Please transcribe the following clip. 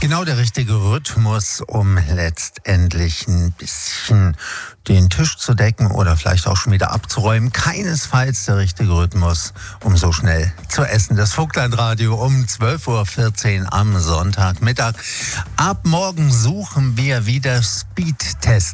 Genau der richtige Rhythmus, um letztendlich ein bisschen den Tisch zu decken oder vielleicht auch schon wieder abzuräumen. Keinesfalls der richtige Rhythmus, um so schnell zu essen. Das Vogtlandradio um 12.14 Uhr am Sonntagmittag. Ab morgen suchen wir wieder Speedtest.